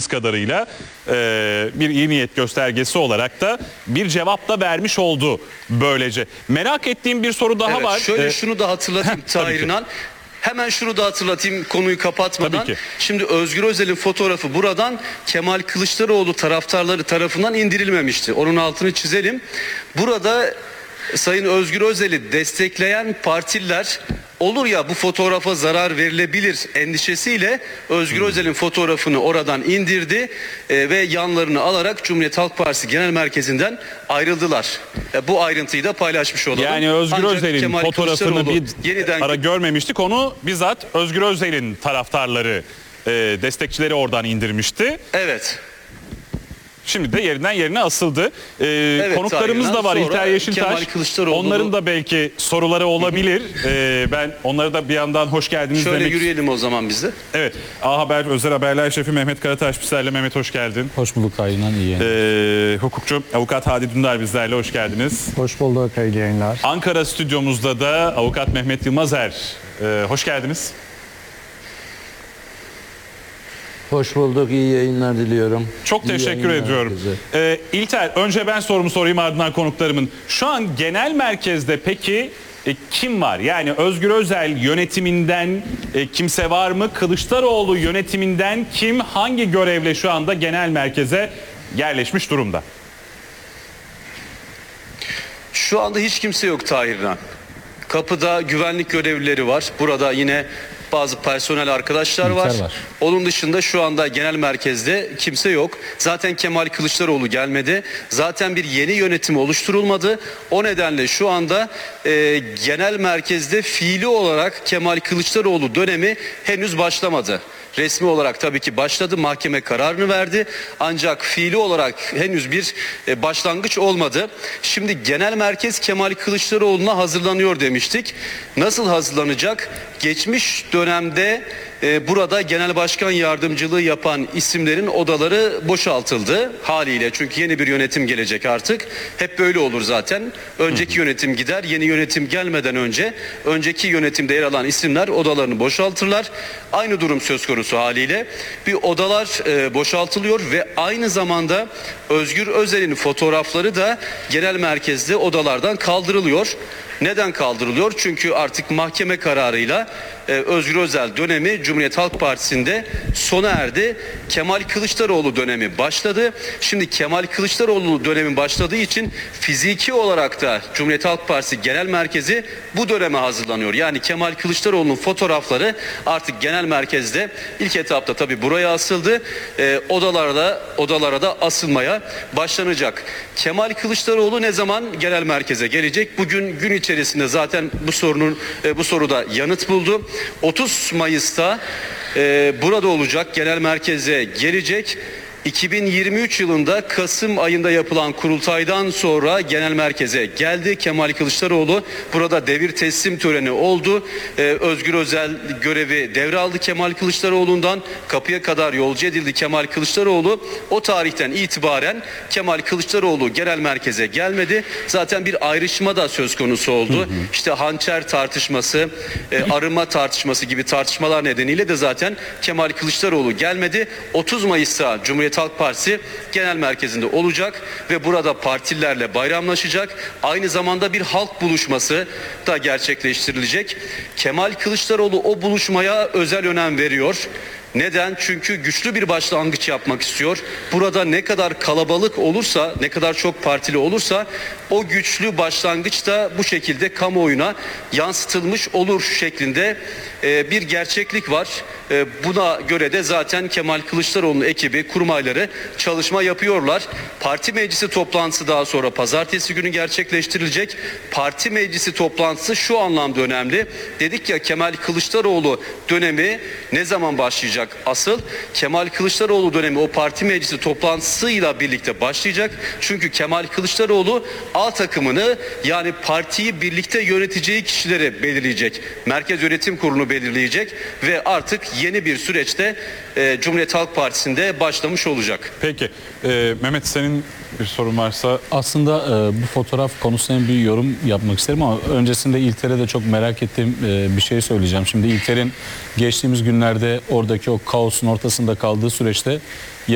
bildiğimiz kadarıyla bir iyi niyet göstergesi olarak da bir cevap da vermiş oldu böylece. Merak ettiğim bir soru daha var. Şöyle şunu da hatırlatayım Tahir İnan. Hemen şunu da hatırlatayım konuyu kapatmadan. Tabii ki. Şimdi Özgür Özel'in fotoğrafı buradan Kemal Kılıçdaroğlu taraftarları tarafından indirilmemişti. Onun altını çizelim. Burada Sayın Özgür Özel'i destekleyen partililer olur ya bu fotoğrafa zarar verilebilir endişesiyle Özgür Özel'in fotoğrafını oradan indirdi ve yanlarını alarak Cumhuriyet Halk Partisi Genel Merkezi'nden ayrıldılar. Bu ayrıntıyı da paylaşmış olalım. Yani Özgür Ancak Özel'in Kemal fotoğrafını bir yeniden ara görmemiştik. Onu bizzat Özgür Özel'in taraftarları, destekçileri oradan indirmişti. Evet. Şimdi de yerinden yerine asıldı. Konuklarımız da var. İlter Yeşiltaş. Onların da belki soruları olabilir. Ben onlara da bir yandan hoş geldiniz Şöyle demek. yürüyelim o zaman biz de. Evet. A Haber Özel Haberler Şefi Mehmet Karataş bizlerle. Mehmet hoş geldin. Hoş bulduk Tahir İnan, iyi yayınlar. Hukukçu Avukat Hadi Dündar bizlerle. Hoş geldiniz. Hoş bulduk, hayırlı yayınlar. Ankara stüdyomuzda da Avukat Mehmet Yılmazer. Hoş geldiniz. Hoş bulduk, iyi yayınlar diliyorum. Çok İyi teşekkür yayınlar ediyorum. herkese. İlter, önce ben sorumu sorayım ardından konuklarımın. Şu an genel merkezde peki kim var? Yani Özgür Özel yönetiminden kimse var mı? Kılıçdaroğlu yönetiminden kim, hangi görevle şu anda genel merkeze yerleşmiş durumda? Şu anda hiç kimse yok Tahir İnan. Kapıda güvenlik görevlileri var. Burada yine bazı personel arkadaşlar var. Onun dışında şu anda genel merkezde kimse yok. Zaten Kemal Kılıçdaroğlu gelmedi. Zaten bir yeni yönetim oluşturulmadı. O nedenle şu anda genel merkezde fiili olarak Kemal Kılıçdaroğlu dönemi henüz başlamadı. Resmi olarak tabii ki başladı. Mahkeme kararını verdi. Ancak fiili olarak henüz bir başlangıç olmadı. Şimdi genel merkez Kemal Kılıçdaroğlu'na hazırlanıyor demiştik. Nasıl hazırlanacak? Geçmiş dönemde burada genel başkan yardımcılığı yapan isimlerin odaları boşaltıldı haliyle. Çünkü yeni bir yönetim gelecek artık. Hep böyle olur zaten. Önceki yönetim gider. Yeni yönetim gelmeden önce önceki yönetimde yer alan isimler odalarını boşaltırlar. Aynı durum söz konusu haliyle. Bir odalar boşaltılıyor ve aynı zamanda Özgür Özel'in fotoğrafları da genel merkezde odalardan kaldırılıyor. Neden kaldırılıyor? Çünkü artık mahkeme kararıyla Özgür Özel dönemi Cumhuriyet Halk Partisi'nde sona erdi. Kemal Kılıçdaroğlu dönemi başladı. Şimdi Kemal Kılıçdaroğlu dönemi başladığı için fiziki olarak da Cumhuriyet Halk Partisi Genel Merkezi bu döneme hazırlanıyor. Yani Kemal Kılıçdaroğlu'nun fotoğrafları artık genel merkezde ilk etapta tabii buraya asıldı. Odalara da asılmaya başlanacak. Kemal Kılıçdaroğlu ne zaman genel merkeze gelecek? Bugün gün içerisinde zaten bu soruda yanıt buldu. 30 Mayıs'ta burada olacak, genel merkeze gelecek. 2023 yılında Kasım ayında yapılan kurultaydan sonra genel merkeze geldi Kemal Kılıçdaroğlu. Burada devir teslim töreni oldu. Özgür Özel görevi devraldı Kemal Kılıçdaroğlu'ndan. Kapıya kadar yolcu edildi Kemal Kılıçdaroğlu. O tarihten itibaren Kemal Kılıçdaroğlu genel merkeze gelmedi. Zaten bir ayrışma da söz konusu oldu. İşte hançer tartışması, arıma tartışması gibi tartışmalar nedeniyle de zaten Kemal Kılıçdaroğlu gelmedi. 30 Mayıs'ta Cumhuriyet Halk Partisi Genel Merkezi'nde olacak ve burada partililerle bayramlaşacak. Aynı zamanda bir halk buluşması da gerçekleştirilecek. Kemal Kılıçdaroğlu o buluşmaya özel önem veriyor. Neden? Çünkü güçlü bir başlangıç yapmak istiyor. Burada ne kadar kalabalık olursa, ne kadar çok partili olursa o güçlü başlangıç da bu şekilde kamuoyuna yansıtılmış olur şeklinde bir gerçeklik var. Buna göre de zaten Kemal Kılıçdaroğlu'nun ekibi, kurmayları çalışma yapıyorlar. Parti meclisi toplantısı daha sonra pazartesi günü gerçekleştirilecek. Parti meclisi toplantısı şu anlamda önemli. Dedik ya Kemal Kılıçdaroğlu dönemi ne zaman başlayacak? Asıl Kemal Kılıçdaroğlu dönemi o parti meclisi toplantısıyla birlikte başlayacak. Çünkü Kemal Kılıçdaroğlu A takımını, yani partiyi birlikte yöneteceği kişileri belirleyecek. Merkez Yönetim Kurulu'nu belirleyecek ve artık yeni bir süreçte Cumhuriyet Halk Partisi'nde başlamış olacak. Peki Mehmet, senin bir sorun varsa. Aslında bu fotoğraf konusunda bir yorum yapmak isterim ama öncesinde İlter'e de çok merak ettiğim bir şey söyleyeceğim. Şimdi İlter'in geçtiğimiz günlerde oradaki o kaosun ortasında kaldığı süreçte